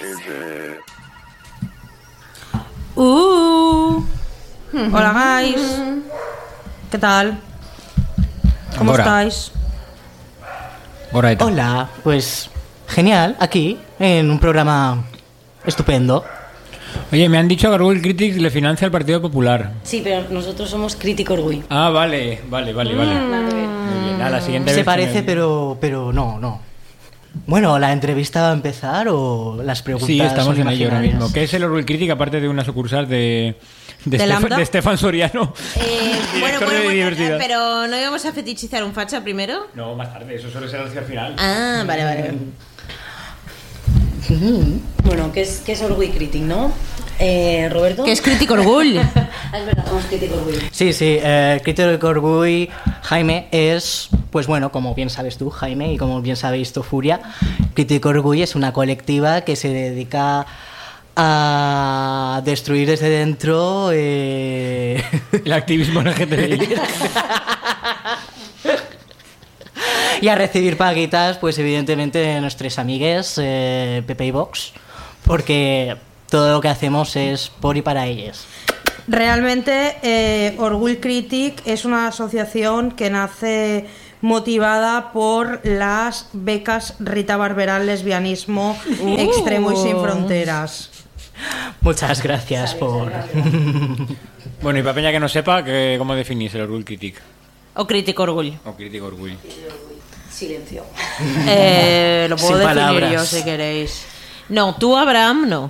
Hola, guys. ¿Qué tal? ¿Cómo estáis? Hola, pues genial, aquí, en un programa estupendo. Oye, me han dicho que Orgui Critic le financia al Partido Popular. Sí, pero nosotros somos Crítico Orgui. Ah, vale. Muy bien, a la siguiente Se vez parece, pero no. Bueno, ¿la entrevista va a empezar o las preguntas? Sí, estamos son en ello ahora imaginarias? mismo. ¿Qué es el Orgui Critic aparte de una sucursal de Lambda? de Estefan Soriano? Bueno, Director de diversidad. pero ¿no íbamos a fetichizar un facha primero? No, más tarde, eso suele ser hacia el final. Ah, vale. Bueno, ¿qué es Orgui Critic, no? Roberto. Que es Crítico Orgui. Es verdad, somos Crítico Orgui. Sí, Crítico Orgui, Jaime es, pues bueno, como bien sabes tú, Jaime, y como bien sabéis tú, Furia, Crítico Orgui es una colectiva que se dedica a destruir desde dentro El activismo LGTBI. y a recibir paguitas, pues evidentemente de nuestros amigues Pepe y Vox, porque todo lo que hacemos es por y para ellos. Realmente, Orgui Critic es una asociación que nace motivada por las becas Rita Barberán Lesbianismo Extremo y Sin Fronteras. Muchas gracias por... Bueno, y para peña que no sepa, ¿cómo definís el Orgui Critic? O Crítico Orgui. O Crítico Orgui. Silencio. Lo puedo Sin definir palabras. yo si queréis. No, tú, Abraham, no.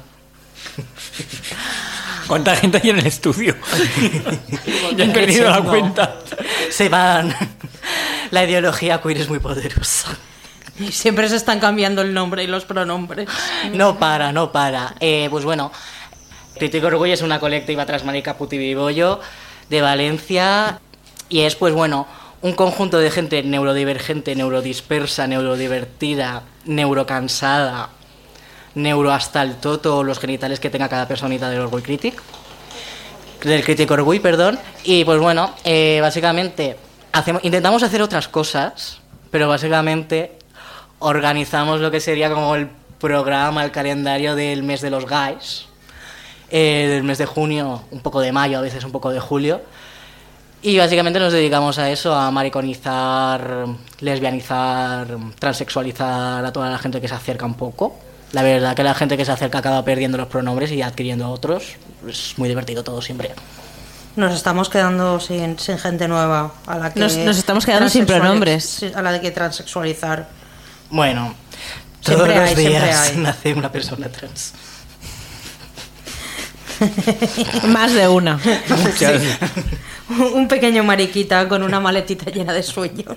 ¿Cuánta gente hay en el estudio? Ya he perdido la No. cuenta. Se van. La ideología queer es muy poderosa. Y siempre se están cambiando el nombre y los pronombres. No para. Pues bueno, Crítico Orgui es una colectiva transmarica putibibollo de Valencia y es, pues bueno, un conjunto de gente neurodivergente, neurodispersa, neurodivertida, neurocansada, neuro hasta el toto, los genitales que tenga cada personita del Orgui Critic, del Crítico Orgui, perdón. Y pues bueno, básicamente intentamos hacer otras cosas, pero básicamente organizamos lo que sería como el programa, el calendario del mes de los gays, del mes de junio, un poco de mayo, a veces un poco de julio. Y básicamente nos dedicamos a eso, a mariconizar, lesbianizar, transexualizar a toda la gente que se acerca un poco. La verdad que la gente que se acerca acaba perdiendo los pronombres y adquiriendo otros. Es muy divertido todo siempre. Nos estamos quedando sin gente nueva a la que Nos estamos quedando sin pronombres. A la que transexualizar. Bueno, todos Siempre los hay, siempre días hay. nace una persona trans. Más de una. Un pequeño mariquita con una maletita llena de sueños.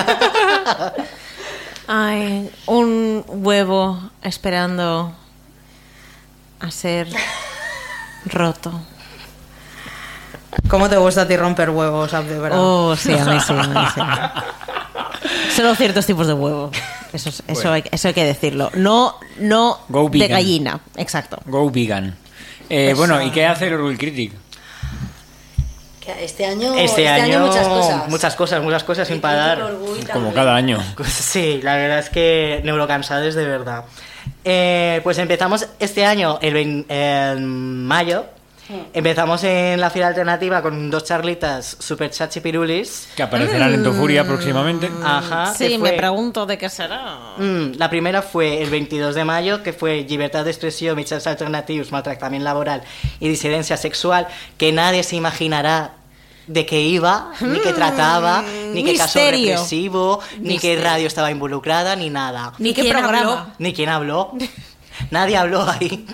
Ay, un huevo esperando a ser roto. ¿Cómo te gusta a ti romper huevos, de verdad? Oh, sí, a mí sí. Solo ciertos tipos de huevo. Eso hay que decirlo. No Go de vegan. gallina. Exacto. Go vegan. Bueno, ¿y qué hace el Orgui Critic? Este año muchas cosas sin parar. Como cada año. Sí, la verdad es que neurocansades de verdad. Pues empezamos este año, en mayo. Empezamos en la fila alternativa con 2 charlitas super chachipirulis. Que aparecerán en Tofuria próximamente. Ajá. Sí, que me fue- pregunto de qué será. La primera fue el 22 de mayo, que fue llibertat d'expressió, mitjans alternatius, maltractament laboral y disidencia sexual, que nadie se imaginará de qué iba, ni qué trataba, ni qué caso misterio. represivo, ni qué radio estaba involucrada, ni nada. Ni qué quién programa. Ni quién habló. Nadie habló ahí.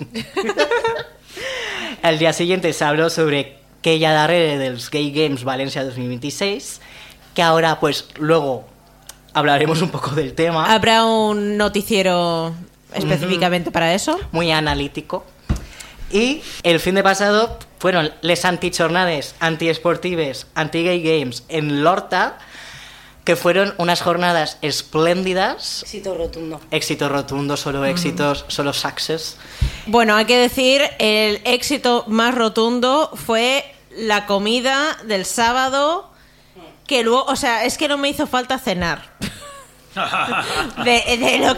Al día siguiente se habló sobre què hi ha darrere dels Gay Games Valencia 2026, que ahora pues luego hablaremos un poco del tema. ¿Habrá un noticiero específicamente para eso? Muy analítico. Y el fin de pasado fueron les antichornades antiesportives, anti-gay games en l'Horta, que fueron unas jornadas espléndidas. Éxito rotundo, solo éxitos, solo success. Bueno, hay que decir, el éxito más rotundo fue la comida del sábado, que luego, o sea, es que no me hizo falta cenar. de lo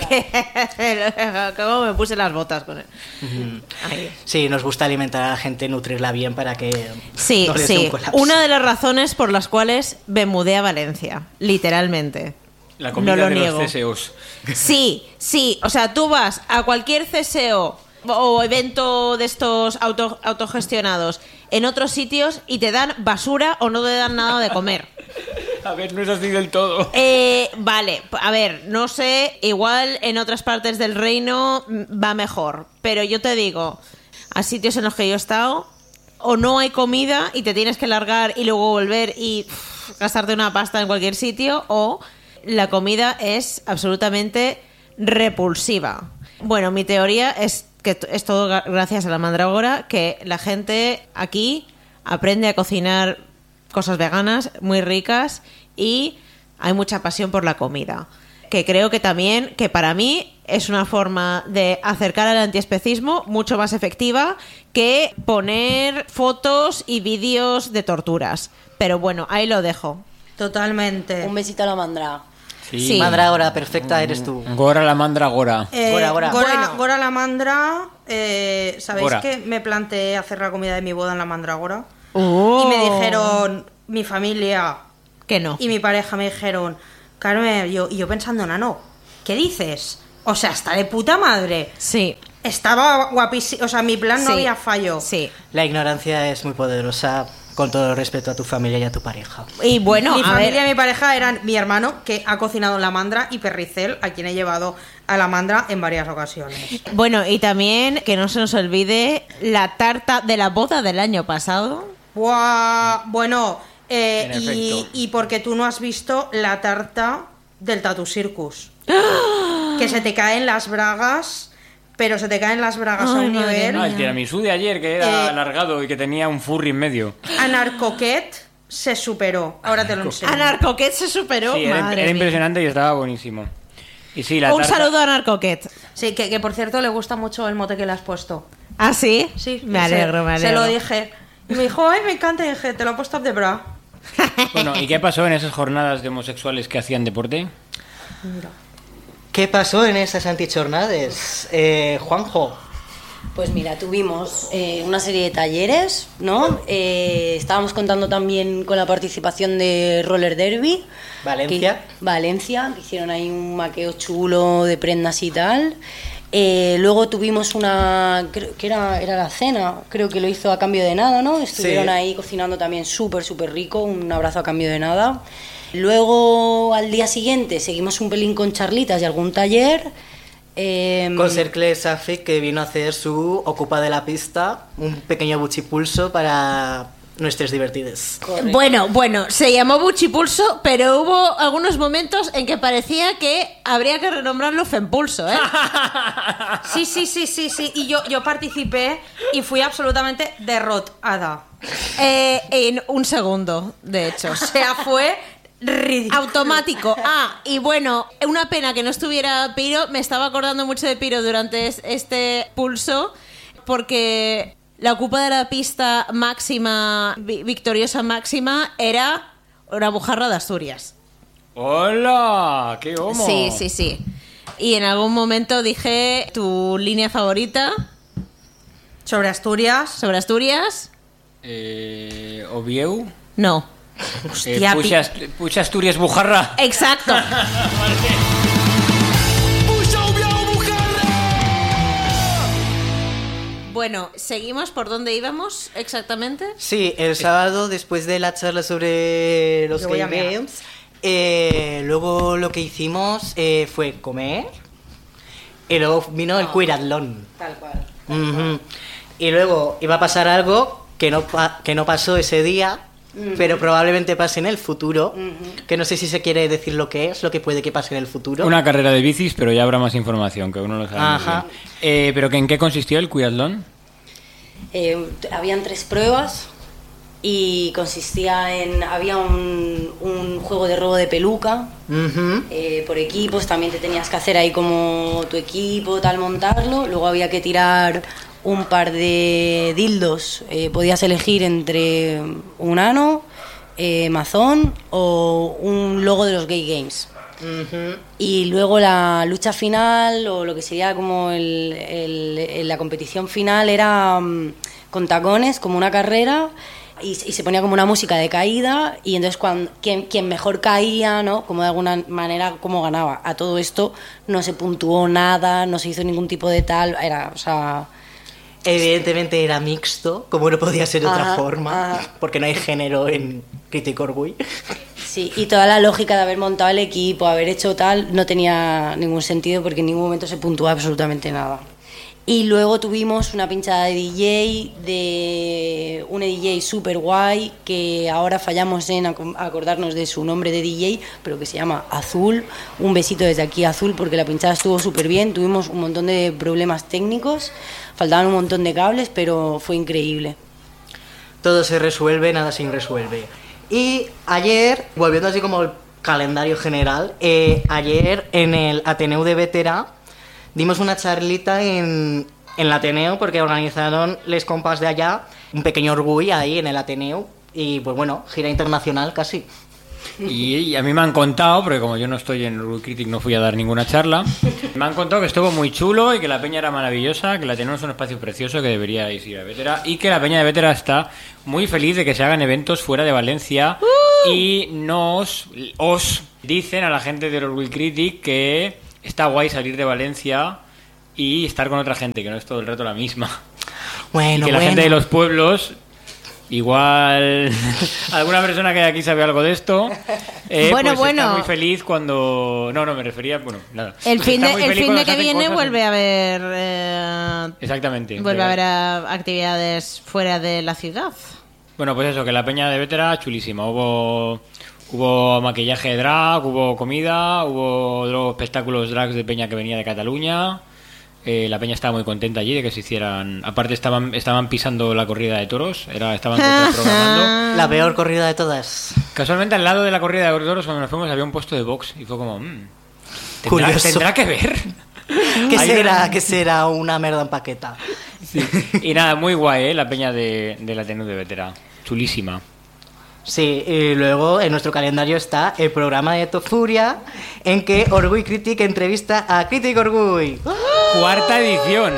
que... Cómo me puse las botas con él. Ay. Sí, nos gusta alimentar a la gente, nutrirla bien para que Sí, no les dé sí. un colapso. Una de las razones por las cuales me mudé a Valencia, literalmente. La comida No lo de niego. los CSOs. Sí. O sea, tú vas a cualquier CSO o evento de estos autogestionados en otros sitios y te dan basura o no te dan nada de comer. A ver, no es así del todo. Vale, a ver, no sé, igual en otras partes del reino va mejor, pero yo te digo, a sitios en los que yo he estado, o no hay comida y te tienes que largar y luego volver y gastarte una pasta en cualquier sitio, o la comida es absolutamente repulsiva. Bueno, mi teoría es que es todo gracias a la mandrágora, que la gente aquí aprende a cocinar cosas veganas muy ricas y hay mucha pasión por la comida. Que creo que también, que para mí es una forma de acercar al antiespecismo mucho más efectiva que poner fotos y vídeos de torturas. Pero bueno, ahí lo dejo. Totalmente. Un besito a la mandra. Sí. Mandrágora, perfecta eres tú. Gora la mandragora. Gora. Bueno. Gora la mandra. ¿Sabéis Gora. que me planteé hacer la comida de mi boda en la mandrágora? Oh. Y me dijeron, mi familia Que no. y mi pareja me dijeron, Carmen, y yo pensando, Nano, ¿qué dices? O sea, está de puta madre. Sí. Estaba guapísimo. O sea, mi plan no Sí. había fallo. Sí. La ignorancia es muy poderosa, con todo el respeto a tu familia y a tu pareja. Y bueno, Mi a familia ver, y mi pareja eran mi hermano, que ha cocinado en la mandra, y Perricel, a quien he llevado a la mandra en varias ocasiones. bueno, y también que no se nos olvide la tarta de la boda del año pasado. Buah, bueno, En efecto. y porque tú no has visto la tarta del Tattoo Circus. Que se te caen las bragas, pero se te caen las bragas a Ay, un madre nivel. Ah, el tiramisú de ayer, que era Eh, alargado y que tenía un furry en medio. Anarcoquet se superó. Ahora te lo enseño. Anarcoquet se superó. Sí, era madre mía. impresionante y estaba buenísimo. Y sí, la Un tarta- saludo a Anarcoquet. Sí, que por cierto le gusta mucho el mote que le has puesto. ¿Ah, sí? Sí, Me alegro, me alegro. Se lo dije. Y me dijo, ay, me encanta. Y dije, te lo he puesto up de bra. Bueno, ¿y qué pasó en esas jornadas de homosexuales que hacían deporte? ¿Qué pasó en esas antichornades, Juanjo? Pues mira, tuvimos una serie de talleres, ¿no? Estábamos contando también con la participación de Roller Derby. Valencia. Valencia, que hicieron ahí un maqueo chulo de prendas y tal. Luego tuvimos una, creo que era la cena, creo que lo hizo a cambio de nada, ¿no? Estuvieron Sí. ahí cocinando también súper rico, un abrazo a cambio de nada. Luego al día siguiente seguimos un pelín con charlitas y algún taller. Con Cercle Safi, que vino a hacer su Ocupa de la Pista, un pequeño buchipulso para nuestros divertidos. Bueno, se llamó Buchipulso, pero hubo algunos momentos en que parecía que habría que renombrarlo Fempulso, ¿eh? Sí. Y yo participé y fui absolutamente derrotada. En un segundo, de hecho. O sea, fue ridículo. Automático. Ah, y bueno, una pena que no estuviera Piro. Me estaba acordando mucho de Piro durante este pulso, porque la ocupa de la pista máxima, victoriosa máxima, era una bujarra de Asturias. ¡Hola! ¡Qué homo! Sí. Y en algún momento dije tu línea favorita Sobre Asturias. sobre Asturias. ¿Ovieu? No. Hostia, Pucha Asturias bujarra. Exacto. Bueno, seguimos por dónde íbamos exactamente. Sí, el sábado, después de la charla sobre los Yo voy a gay mear. games, luego lo que hicimos fue comer, y luego vino el queerathon. Tal cual. Ujú. Y luego iba a pasar algo que no pasó ese día, pero probablemente pase en el futuro, que no sé si se quiere decir lo que es, lo que puede que pase en el futuro. Una carrera de bicis, pero ya habrá más información, que uno lo sabe muy Ajá. bien. ¿Pero que en qué consistió el Quiatlón? Habían 3 pruebas y consistía en... Había un juego de robo de peluca Ujú. por equipos, también te tenías que hacer ahí como tu equipo, tal, montarlo. Luego había que tirar un par de dildos. Podías elegir entre un ano, mazón o un logo de los Gay Games. Y luego la lucha final, o lo que sería como la competición final, era con tacones, como una carrera, y se ponía como una música de caída, y entonces quien mejor caía, ¿no? Como de alguna manera, como ganaba. A todo esto no se puntuó nada, no se hizo ningún tipo de tal, era, o sea... Evidentemente era mixto, como no podía ser de otra Ajá, forma, ajá. porque no hay género en Critic Orgui. Sí, y toda la lógica de haber montado el equipo, haber hecho tal, no tenía ningún sentido porque en ningún momento se puntúa absolutamente nada. Y luego tuvimos una pinchada de DJ, de un DJ súper guay, que ahora fallamos en acordarnos de su nombre de DJ, pero que se llama Azul. Un besito desde aquí, Azul, porque la pinchada estuvo súper bien. Tuvimos un montón de problemas técnicos, faltaban un montón de cables, pero fue increíble. Todo se resuelve, nada se irresuelve. Y ayer, volviendo así como al calendario general, ayer en el Ateneu de Bétera dimos una charlita en el Ateneu, porque organizaron les compas de allá un pequeño orgullo ahí en el Ateneu, y pues bueno, gira internacional casi. Y a mí me han contado, porque como yo no estoy en Orgui Critic, no fui a dar ninguna charla, me han contado que estuvo muy chulo y que la peña era maravillosa, que la tenemos un espacio precioso, que deberíais ir a Bétera, y que la peña de Bétera está muy feliz de que se hagan eventos fuera de Valencia, y os dicen a la gente de Orgui Critic que está guay salir de Valencia y estar con otra gente, que no es todo el rato la misma. Bueno, Y que la gente de los pueblos, igual alguna persona que de aquí sabe algo de esto, Bueno, pues está bueno. muy feliz cuando... No, me refería... Bueno, nada. El fin Está muy de feliz cuando se que hacen viene cosas vuelve en- a haber Exactamente. vuelve a haber actividades fuera de la ciudad. Bueno, pues eso, que la peña de Bétera, chulísima. Hubo maquillaje de drag, hubo comida, hubo luego espectáculos drags de peña que venía de Cataluña. La peña estaba muy contenta allí de que se hicieran... Aparte estaban pisando la corrida de toros, estaban programando. La peor corrida de todas. Casualmente al lado de la corrida de toros, cuando nos fuimos, había un puesto de box y fue como... Curioso. ¿Tendrá que ver? ¿Qué será una merda en paqueta? Y nada, muy guay, la peña de la Ateneu de Bétera. Chulísima. Sí, y luego en nuestro calendario está el programa de Tofuria, en que Orgui Critic entrevista a Critic Orgui. Cuarta edición.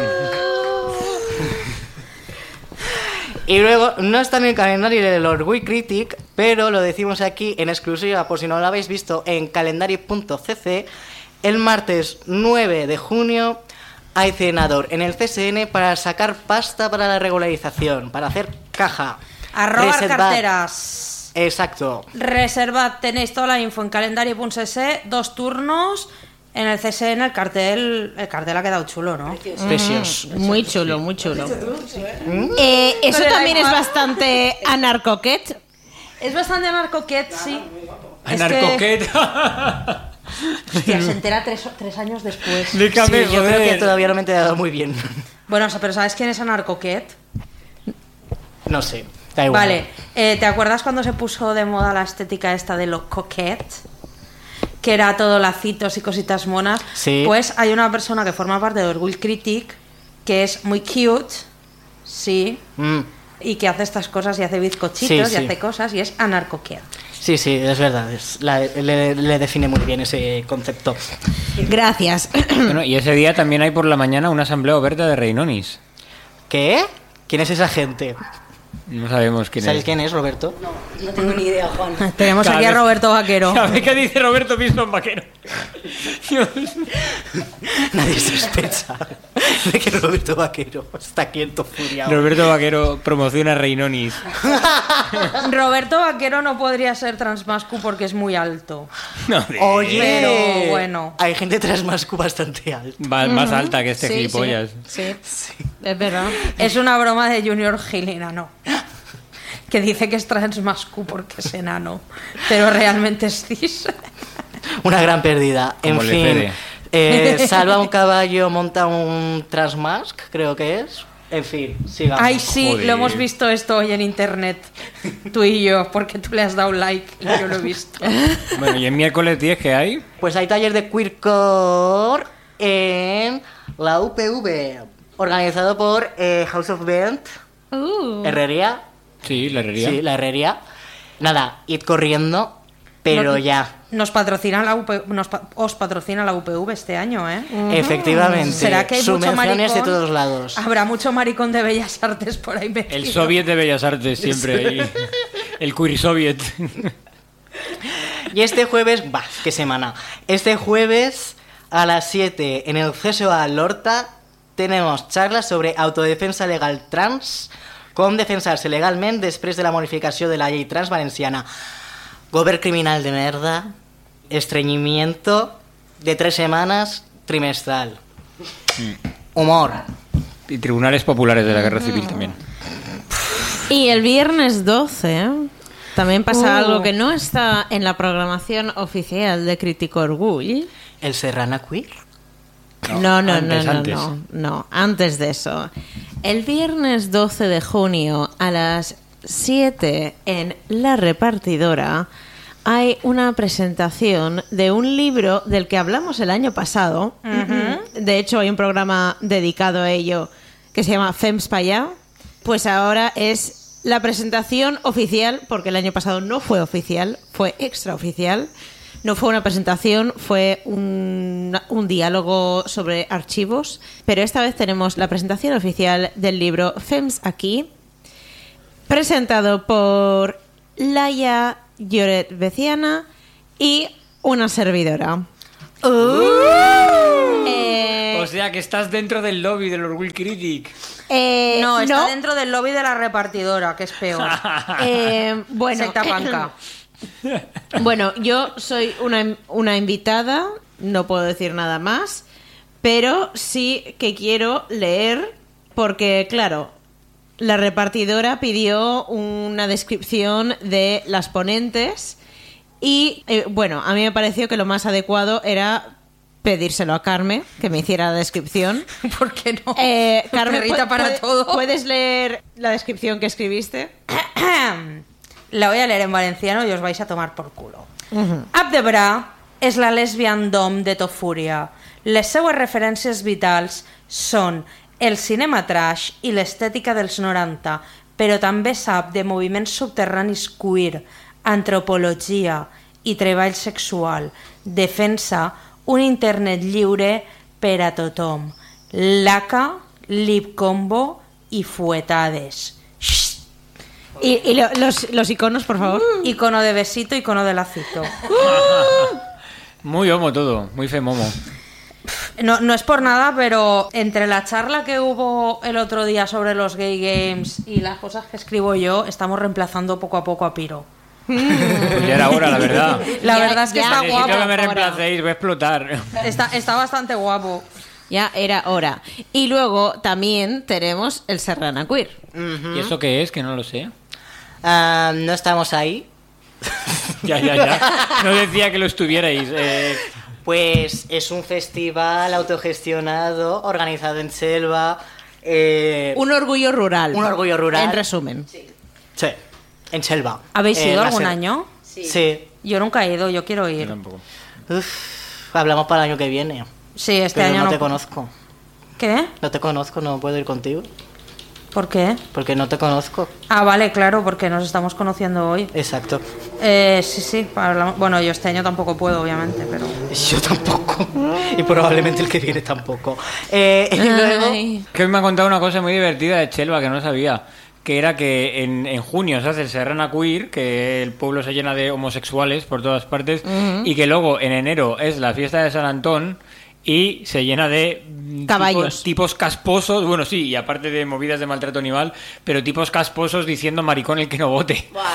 Y luego no está en el calendario del Orgui Critic, pero lo decimos aquí en exclusiva por si no lo habéis visto en calendario.cc. El martes 9 de junio hay cenador en el CSN para sacar pasta para la regularización, para hacer caja. A robar Reservad. carteras. Exacto. Reservad, tenéis toda la info en calendario.cc, 2 turnos. En el CSN el cartel ha quedado chulo, ¿no? Precioso. Muy chulo, muy chulo. Eso Pero da también es igual. bastante anarcoquet. Es bastante anarcoquet, sí. Es que- Anarcoquet. Hostia, se entera 3 años después. Sí, Déjame, yo creo que joder. todavía no me he enterado muy bien. Bueno, pero ¿sabes quién es anarcoquet? No sé, da igual. Vale, ¿te acuerdas cuando se puso de moda la estética esta de lo coquet? Que era todo lacitos y cositas monas. Sí. Pues hay una persona que forma parte de Orgui Critic que es muy cute, sí, y que hace estas cosas y hace bizcochitos Sí, y sí. hace cosas y es anarcoquet. Sí, es verdad. Le define muy bien ese concepto. Gracias. Bueno, y ese día también hay por la mañana una asamblea oberta de Reinonis. ¿Qué? ¿Quién es esa gente? No sabemos quién ¿Sabes es. quién es, Roberto? No tengo ni idea, Juan. Tenemos Cada aquí a vez- Roberto Vaquero. A ver qué dice Roberto Piston Vaquero. Nadie sospecha de que Roberto Vaquero está aquí en Tofuria. Roberto Vaquero promociona Reinonis. Roberto Vaquero no podría ser transmascu porque es muy alto. No, Oye, Pero bueno. Hay gente transmascu bastante alta. más alta que este Sí, gilipollas. Sí, es verdad. Es una broma de Junior Gil enano. Que dice que es transmascu porque es enano. Pero realmente es cis. Una gran pérdida. En Como fin, Lefebvre. salva un caballo, monta un transmask, creo que es. En fin, sigamos. Ay, sí, Joder. lo hemos visto esto hoy en internet. Tú y yo, porque tú le has dado like y yo lo he visto. Bueno, y el miércoles 10 ¿qué hay? Pues hay taller de queercore en la UPV, organizado por House of Band, Herrería. Sí, la herrería. Sí, la herrería. Nada, id corriendo pero ya. Os patrocina la UPV este año, ¿eh? Efectivamente. ¿Será que hay mucho subvenciones maricón? de todos lados. Habrá mucho maricón de Bellas Artes por ahí metido. El Soviet de Bellas Artes siempre ahí. El Queer Soviet. Y este jueves, qué semana. Este jueves a las 7 en el CSOA Lorta tenemos charlas sobre autodefensa legal trans, com defensar-se legalment després de la modificació de la llei trans valenciana. Govern criminal de merda, estreñimiento de 3 semanas trimestral. Humor. Y tribunales populares de la guerra civil también. Y el viernes 12 también pasa algo que no está en la programación oficial de Crítico Orgull. ¿El Serrana Queer? No, antes de eso. El viernes 12 de junio a las 7 en La Repartidora hay una presentación de un libro del que hablamos el año pasado. De hecho, hay un programa dedicado a ello que se llama Fems pa' allá. Pues ahora es la presentación oficial, porque el año pasado no fue oficial, fue extraoficial. No fue una presentación, fue un diálogo sobre archivos, pero esta vez tenemos la presentación oficial del libro Fems aquí, presentado por Laia Lloret Beciana y una servidora. O sea que estás dentro del lobby del Orgull Critic. No, está dentro del lobby de La Repartidora, que es peor. Bueno, Secta panca. Bueno, yo soy una invitada, no puedo decir nada más, pero sí que quiero leer, porque claro, La Repartidora pidió una descripción de las ponentes y bueno, a mí me pareció que lo más adecuado era pedírselo a Carmen, que me hiciera la descripción. ¿Por qué no? Carmen, Perrita para todo. ¿puedes leer la descripción que escribiste? La voy a leer en valenciano y os vais a tomar por culo. Abdebra és la lesbian dom de Tofúria. Les seues referències vitals són el cinema trash i l'estètica dels 90, però també sap de moviments subterranis queer, antropologia i treball sexual. Defensa un internet lliure per a tothom. Laca, lip combo i fuetades. Y los iconos, por favor. Icono de besito, icono de lacito. Muy homo todo, muy femomo. No es por nada, pero entre la charla que hubo el otro día sobre los gay games y las cosas que escribo yo, estamos reemplazando poco a poco a Piro. Pues ya era hora, la verdad. La verdad es que está Necesito guapo. que me reemplacéis, voy a explotar. Está bastante guapo. Ya era hora. Y luego también tenemos el Serrana Queer. ¿Y eso qué es? Que no lo sé. No estamos ahí. Ya. No decía que lo estuvierais. Pues es un festival autogestionado, organizado en Selva. Un orgullo rural. Un orgullo rural. En resumen. Sí, en Selva. ¿Habéis ido La algún Selva. año? Sí. Yo nunca he ido, yo quiero Yo ir. tampoco. Hablamos para el año que viene. Sí, este Pero año no te conozco. ¿Qué? No te conozco, no puedo ir contigo. ¿Por qué? Porque no te conozco. Ah, vale, claro, porque nos estamos conociendo hoy. Exacto. Sí, hablamos. Bueno, yo este año tampoco puedo, obviamente, pero... Yo tampoco. Y probablemente el que viene tampoco. Y luego... Ay. Que hoy me han contado una cosa muy divertida de Chelva que no sabía. Que era que en junio se hace el Serrana Queer, que el pueblo se llena de homosexuales por todas partes, y que luego en enero es la fiesta de San Antón y se llena de Caballos. tipos casposos, bueno sí, y aparte de movidas de maltrato animal, pero tipos casposos diciendo maricón el que no vote. Buah,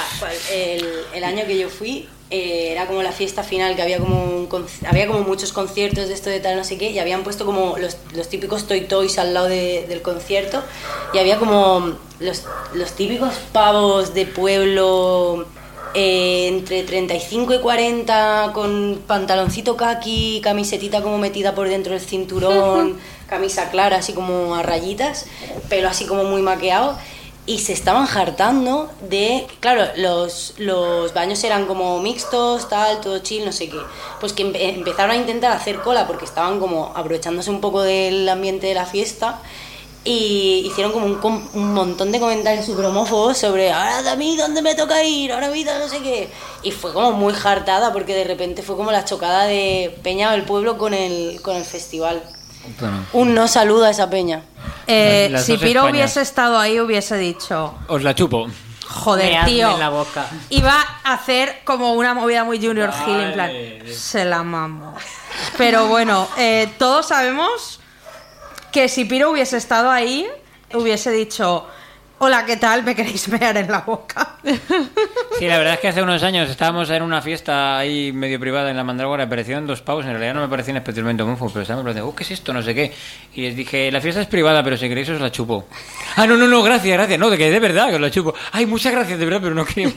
el año que yo fui era como la fiesta final, que había como muchos conciertos de esto de tal no sé qué, y habían puesto como los típicos toy toys al lado del concierto, y había como los típicos pavos de pueblo entre 35 y 40 con pantaloncito caqui, camisetita como metida por dentro del cinturón, camisa clara así como a rayitas, pelo así como muy maqueado, y se estaban hartando de... Claro, los baños eran como mixtos, tal, todo chill, no sé qué. Pues que empezaron a intentar hacer cola porque estaban como aprovechándose un poco del ambiente de la fiesta y hicieron como un montón de comentarios súper homófobos sobre ahora a mí dónde me toca ir, ahora a mí no sé qué, y fue como muy jartada porque de repente fue como la chocada de Peña del Pueblo con el festival. Bueno. Un no saludo a esa peña. Las Si dos Piro Españas. hubiese estado ahí hubiese dicho, Os la chupo. joder, Meadme tío, en la boca. iba a hacer como una movida muy Junior Vale. Hill, en plan, se la mamo. Pero bueno, todos sabemos que si Piro hubiese estado ahí, hubiese dicho, hola, ¿qué tal? ¿Me queréis mear en la boca? Sí, la verdad es que hace unos años estábamos en una fiesta ahí medio privada en la Mandrágora, aparecieron 2 pavos, en realidad no me parecían especialmente homófobos, pero estábamos hablando, ¿qué es esto? No sé qué. Y les dije, la fiesta es privada, pero si queréis os la chupo. Ah, no, gracias, no, de que de verdad que os la chupo. Ay, muchas gracias, de verdad, pero no queremos.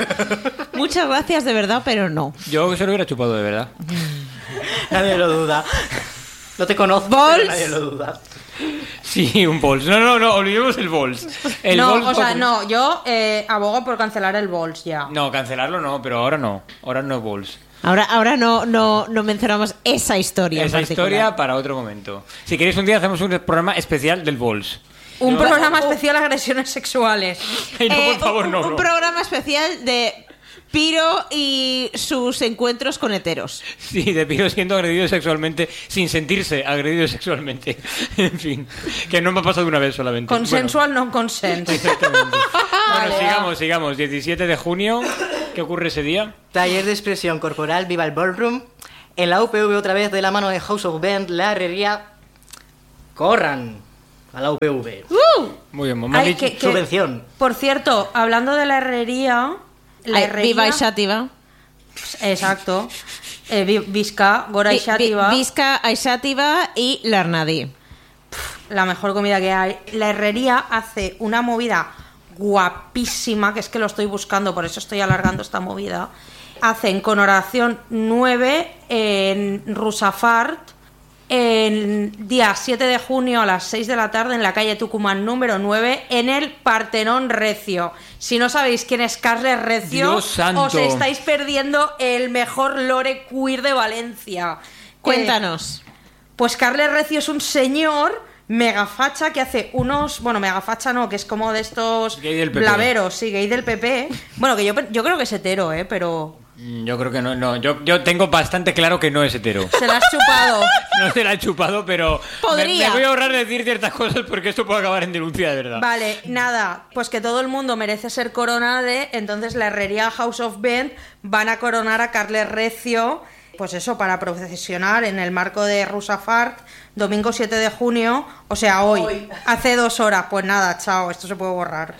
Muchas gracias de verdad, pero no. Yo se lo hubiera chupado de verdad. Nadie lo duda. No te conozco, Bols. pero nadie lo duda. Sí, un bols. No, olvidemos el bols. El no, bols o sea, por- no, yo abogo por cancelar el Bols ya. No, cancelarlo no, pero ahora no. Ahora no es bols. Ahora no mencionamos esa historia. en Esa particular. historia para otro momento. Si queréis un día hacemos un programa especial del bols. Un programa especial de agresiones sexuales. Ay, no, por favor, no. Un programa especial de Piro y sus encuentros con heteros. Sí, de Piro siendo agredido sexualmente sin sentirse agredido sexualmente. En fin, que no me ha pasado una vez solamente. Consensual, no consent. Bueno, exactamente. Vale, sigamos. 17 de junio, ¿qué ocurre ese día? Taller de expresión corporal, viva el ballroom. En la UPV otra vez de la mano de House of Band, la herrería. Corran a la UPV. Muy bien, me han Ay, dicho- Subvención. Por cierto, hablando de la herrería... La herrería... Viva y Shativa. Exacto. Visca, Gora y Shativa, Visca, Aishativa y Larnadi. la mejor comida que hay. La herrería hace una movida guapísima, que es que lo estoy buscando, por eso estoy alargando esta movida. Hacen con oración 9 en Rusafart, el día 7 de junio a las 6 de la tarde en la calle Tucumán número 9 en el Partenón Recio. Si no sabéis quién es Carles Recio, Dios santo. os estáis perdiendo el mejor lore queer de Valencia. Cuéntanos. Pues Carles Recio es un señor megafacha que hace unos... Bueno, megafacha no, que es como de estos Gay del PP. blaveros, sí, gay del PP. Bueno, que yo creo que es hetero, pero... Yo creo que no. Yo tengo bastante claro que no es hetero. Se la has chupado. No se la he chupado, pero Podría. me voy a ahorrar decir ciertas cosas porque esto puede acabar en denuncia de verdad. Vale, nada, pues que todo el mundo merece ser coronado, entonces la herrería House of Band van a coronar a Carles Recio, pues eso, para procesionar en el marco de Rusafart, domingo 7 de junio, o sea, hoy. Hace 2 horas. Pues nada, chao, esto se puede borrar.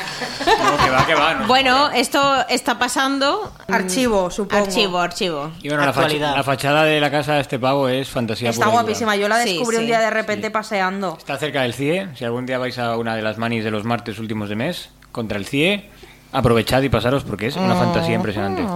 No, que va. No. Bueno, esto está pasando. Archivo, supongo. Archivo. Y bueno, Actualidad. la fachada de la casa de este pavo es fantasía Está pura y dura. guapísima, yo la Sí, descubrí un sí, día de repente paseando. Está cerca del CIE. Si algún día vais a una de las manis de los martes últimos de mes contra el CIE, aprovechad y pasaros porque es una fantasía impresionante.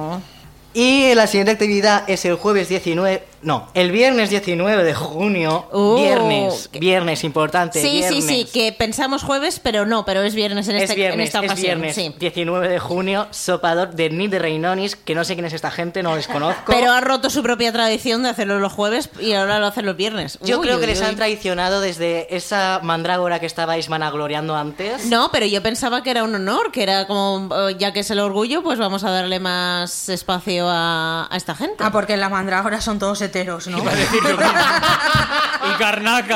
Y la siguiente actividad es el jueves 19... No, el viernes 19 de junio. Viernes, importante. Sí, viernes. sí, que pensamos jueves, pero no, pero es viernes en, Es en viernes, esta es ocasión. viernes, Sí. 19 de junio, sopador de Nid de Reinonis, que no sé quién es esta gente, no les conozco. Pero ha roto su propia tradición de hacerlo los jueves y ahora lo hacen los viernes. Yo Uy, creo que uy, les uy. han traicionado desde esa mandrágora que estabais vanagloriando antes. No, pero yo pensaba que era un honor, que era como, ya que es el orgullo, pues vamos a darle más espacio a esta gente. Ah, porque en la mandrágora son todos heteros, ¿no? Iba a decir yo mismo. Y carnaca.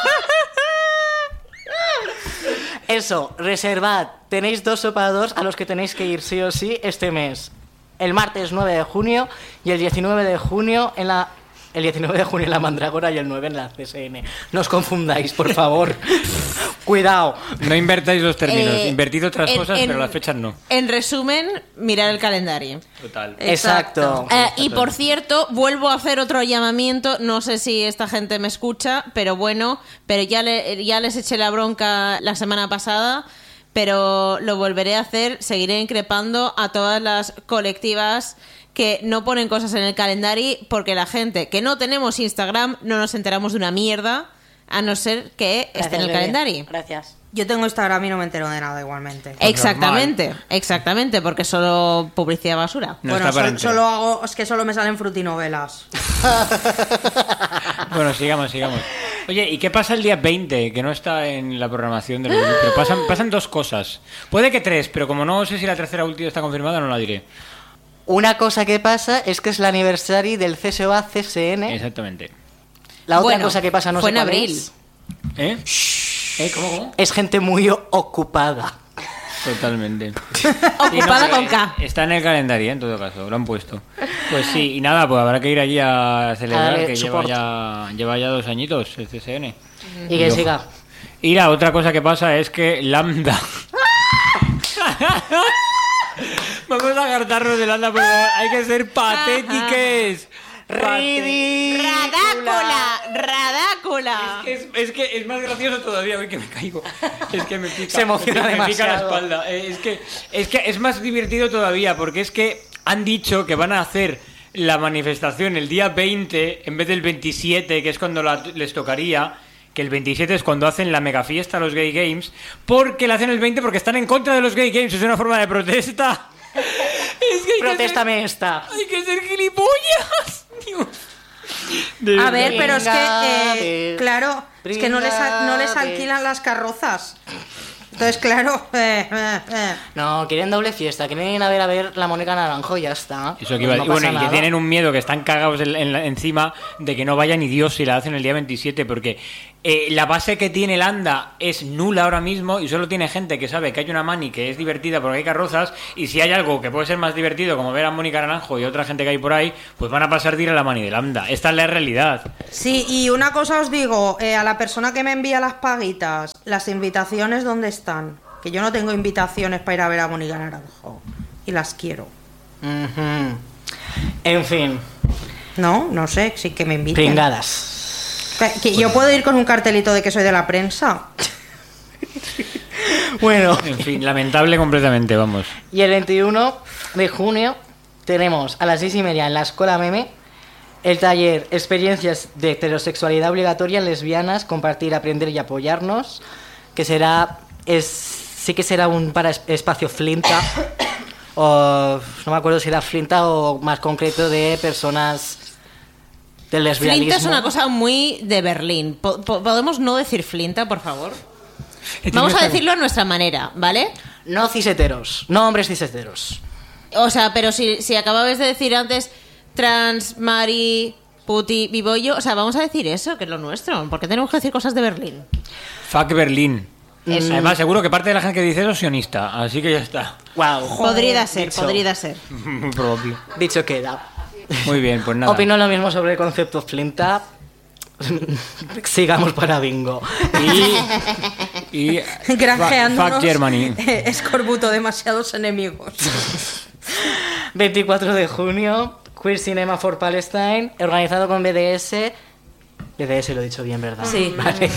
Eso, reservad. Tenéis 2 sopadores a los que tenéis que ir sí o sí este mes. El martes 9 de junio y el 19 de junio en la... El 19 de junio en la Mandrágora y el 9 en la CSN. No os confundáis, por favor. Cuidado. No invertáis los términos. Invertid otras en- cosas, en- pero las fechas no. En resumen, mirar el calendario. Total. Exacto. Y por cierto, vuelvo a hacer otro llamamiento. No sé si esta gente me escucha, pero bueno, pero ya les eché la bronca la semana pasada, pero lo volveré a hacer. Seguiré increpando a todas las colectivas que no ponen cosas en el calendario, porque la gente que no tenemos Instagram no nos enteramos de una mierda, a no ser que esté en el Bebé. calendario. Gracias. Yo tengo Instagram y no me entero de nada igualmente. Exactamente, porque es solo publicidad basura. No bueno, está para enterar. solo hago, es que solo me salen frutinovelas. Bueno, sigamos. Oye, ¿y qué pasa el día 20? Que no está en la programación del pero pasan dos cosas. Puede que tres, pero como no sé si la tercera última está confirmada, no la diré. Una cosa que pasa es que es el aniversario del CSOA-CSN. Exactamente. La otra Bueno, cosa que pasa no fue sé en cuál abril. es. ¿Cómo? Es gente muy ocupada. Totalmente. Ocupada pero con K. Está en el calendario, en todo caso, lo han puesto. Pues sí, y nada, pues habrá que ir allí a celebrar, darle que support. lleva ya 2 añitos el CSN. Y que siga. Y la otra cosa que pasa es que Lambda... Vamos a hartarnos de Lambda, por favor. Hay que ser patétiques. ¡Radácula! Es que es más gracioso todavía, hoy que me caigo. Es que me pica. Se emociona me pica la demasiado. espalda. Es que es más divertido todavía, porque es que han dicho que van a hacer la manifestación el día 20 en vez del 27, que es cuando les tocaría. Que el 27 es cuando hacen la mega fiesta a los Gay Games, porque la hacen el 20 porque están en contra de los Gay Games. Es una forma de protesta. Es que Protéstame esta. hay que ser gilipollas. Dios. De A ver, verdad. pero es que, Brindades, claro, es que no les brindades. alquilan las carrozas. Entonces, claro, No, quieren doble fiesta. Quieren ir a ver la Mónica Naranjo y ya está. Eso que iba, No y bueno, pasa y que nada. tienen un miedo, que están cagados encima de que no vaya ni Dios si la hacen el día 27, porque la base que tiene Landa es nula ahora mismo y solo tiene gente que sabe que hay una mani que es divertida porque hay carrozas, y si hay algo que puede ser más divertido, como ver a Mónica Naranjo y otra gente que hay por ahí, pues van a pasar de ir a la mani de Landa. Esta es la realidad. sí, y una cosa os digo, a la persona que me envía las paguitas, las invitaciones, ¿dónde están? Que yo no tengo invitaciones para ir a ver a Mónica Naranjo. Y las quiero. Ujú. En fin, No sé, sí que me inviten. pringadas. Que yo puedo ir con un cartelito de que soy de la prensa. Bueno, En fin, lamentable completamente, vamos. y el 21 de junio tenemos a las 6:30 en la Escuela Meme el taller Experiencias de Heterosexualidad Obligatoria en Lesbianas, Compartir, Aprender y Apoyarnos, que sí que será un espacio Flinta, o no me acuerdo si era Flinta o más concreto de personas del lesbianismo. Flinta es una cosa muy de Berlín. ¿Podemos no decir Flinta, por favor? Vamos a decirlo a nuestra manera, ¿vale? No ciseteros, no hombres ciseteros. O sea, pero si acababas de decir antes trans, mari, puti, bibollo, o sea, vamos a decir eso, que es lo nuestro. ¿Por qué tenemos que decir cosas de Berlín? Fuck Berlín. Eso. Además, seguro que parte de la gente que dice eso es sionista, así que ya está. Wow. Podría ser, dicho. podría ser. Muy probable. Dicho queda. Muy bien, pues nada. Opino lo mismo sobre el concepto Flinta. Sigamos para bingo. Y Granjeándonos. fuck Germany. Escorbuto, demasiados enemigos. 24 de junio, Queer Cinema for Palestine, organizado con BDS. BDS lo he dicho bien, ¿verdad? Sí. Vale.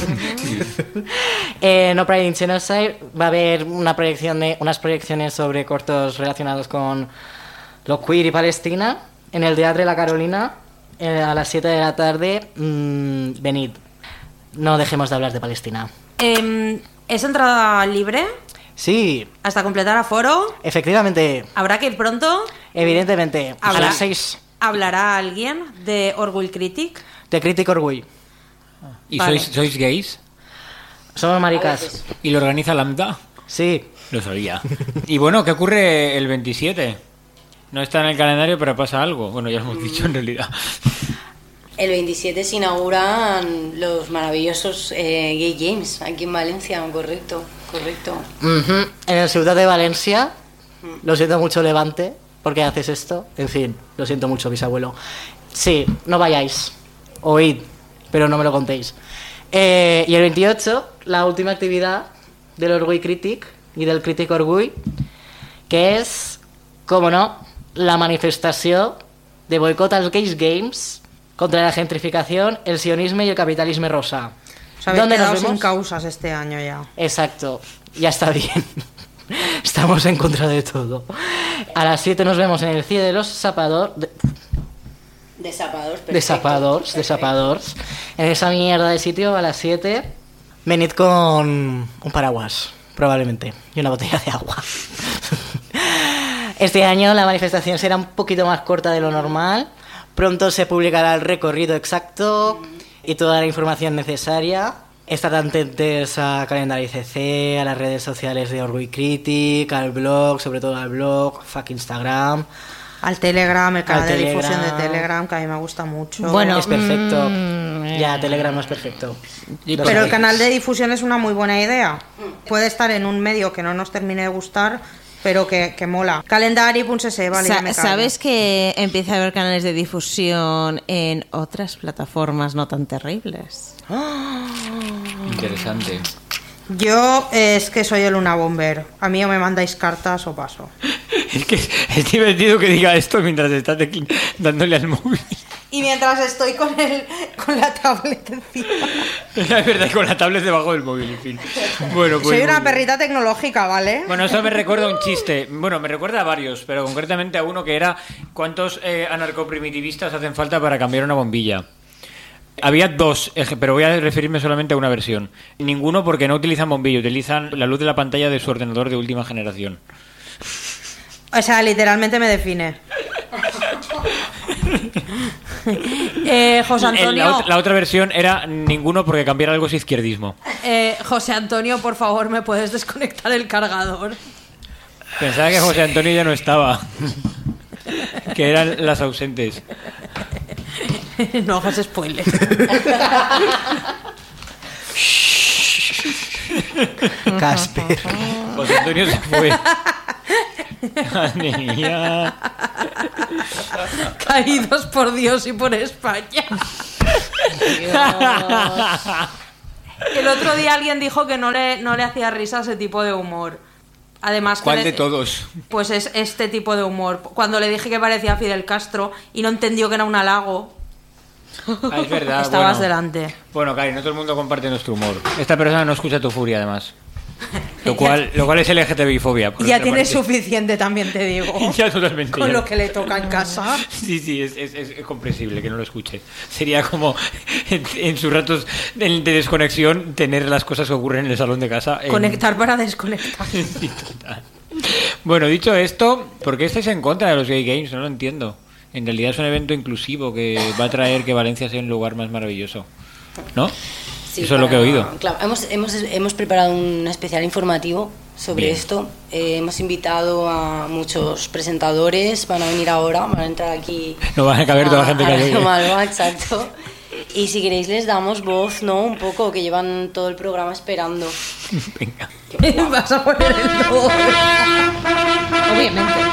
No Pride in Genocide. Va a haber unas proyecciones sobre cortos relacionados con lo queer y Palestina en el Teatre La Carolina a las 7 de la tarde. Venid. No dejemos de hablar de Palestina. ¿Es entrada libre? Sí, ¿Hasta completar aforo? efectivamente. ¿Habrá que ir pronto? Evidentemente. A ¿Habrá- las 6 ¿Hablará alguien de Orgullo Critic? de Critic Orgullo. ¿Y Vale. sois gays? Somos maricas. ¿Y lo organiza Lambda? Sí. Lo sabía. Y bueno, ¿qué ocurre el 27? No está en el calendario, pero pasa algo. Bueno, ya lo hemos dicho en realidad. El 27 se inauguran los maravillosos Gay Games aquí en Valencia, correcto. Ujú. En el Ciudad de Valencia, lo siento mucho Levante, porque haces esto. En fin, lo siento mucho bisabuelo. Sí, no vayáis, oíd, pero no me lo contéis. Y el 28, la última actividad del Orgull Critic y del Critic Orgull, que és, com no, la manifestació de boicot als Gays Games contra la gentrificación, el sionismo y el capitalismo rosa. Os habéis ¿Dónde nos quedado sin vemos? causas este año ya. Exacto, ya está bien. Estamos en contra de todo. A las 7 nos vemos en el Cine de los Desapadors. En esa mierda de sitio a las 7. Venid con un paraguas, probablemente, y una botella de agua. Este año la manifestación será un poquito más corta de lo normal. Pronto se publicará el recorrido exacto y toda la información necesaria. Estad atentos a Calendario ICC, a las redes sociales de Orgui Critic, al blog, sobre todo al blog, fuck Instagram. Al Telegram, el canal Al de Telegram. difusión de Telegram, que a mí me gusta mucho. Bueno, Es perfecto. Ya, Telegram no es perfecto. Lo pero el sabéis. canal de difusión es una muy buena idea. Puede estar en un medio que no nos termine de gustar, pero que mola. Calendari.es, vale, ya me callo. ¿Sabes que empieza a haber canales de difusión en otras plataformas no tan terribles? Interesante. Yo es que soy el Luna Bomber. A mí o me mandáis cartas o paso. Es que es divertido que diga esto mientras estás dándole al móvil. Y mientras estoy con la tablet encima. Es verdad, y con la tablet debajo del móvil, en fin. Bueno, pues Soy muy una bien. perrita tecnológica, ¿vale? Bueno, eso me recuerda a un chiste. Bueno, me recuerda a varios, pero concretamente a uno que era ¿cuántos anarcoprimitivistas hacen falta para cambiar una bombilla? Había dos, pero voy a referirme solamente a una versión. Ninguno porque no utilizan bombilla, utilizan la luz de la pantalla de su ordenador de última generación. O sea, literalmente me define. José Antonio, La otra versión era ninguno porque cambiar algo es izquierdismo. José Antonio, por favor, ¿me puedes desconectar el cargador? Pensaba que José Antonio ya no estaba. Que eran las ausentes. No hagas spoiler. Casper. José Antonio se fue. Madre mía. Caídos por Dios y por España. El otro día alguien dijo que no le hacía risa ese tipo de humor. Además, ¿Cuál de todos? Pues es este tipo de humor. Cuando le dije que parecía Fidel Castro y no entendió que era un halago, Ah, es verdad. estabas bueno. delante. Bueno, Cari, no todo el mundo comparte nuestro humor. Esta persona no escucha tu furia, además. Lo cual es LGTBI-fobia. por Ya otra tiene parte. suficiente, también te digo. Ya totalmente. Con ya. lo que le toca en casa. Sí, es comprensible que no lo escuche. Sería como en sus ratos de desconexión tener las cosas que ocurren en el salón de casa. Conectar para desconectar. Sí, total. Bueno, dicho esto, ¿por qué estáis en contra de los gay games? No lo entiendo. En realidad es un evento inclusivo que va a traer que Valencia sea un lugar más maravilloso. ¿No? Sí, Eso es lo que he oído. Claro, hemos preparado un especial informativo sobre Bien. esto. Hemos invitado a muchos presentadores, van a venir ahora, van a entrar aquí. No van a caber toda la gente que hay hoy. Radio Malva, exacto. Y si queréis les damos voz, ¿no? Un poco, que llevan todo el programa esperando. Venga. Vas a poner el logo. Obviamente.